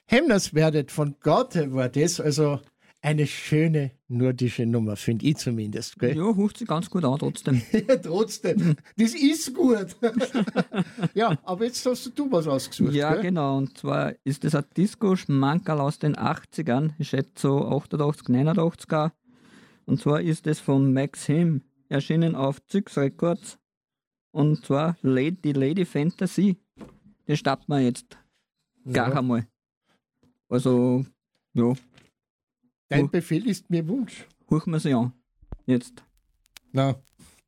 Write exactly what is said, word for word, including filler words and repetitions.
Hemnerswerdet von Gothe war das, also eine schöne nordische Nummer, finde ich zumindest. Gell? Ja, ruft sich ganz gut an trotzdem. Ja, trotzdem. Das ist gut. Ja, aber jetzt hast du was ausgesucht. Ja, gell? genau. Und zwar ist das ein Disco-Schmankerl aus den achtzigern. Ich schätze so achtundachtzig, neunundachtziger. Und zwar ist das von Max Him, erschienen auf Zyx Records. Und zwar Lady, die Lady Fantasy. Das starten wir jetzt gar Ja. einmal. Also, ja, Dein Hu- Befehl ist mir Wunsch. hören wir sie an. Jetzt. Na,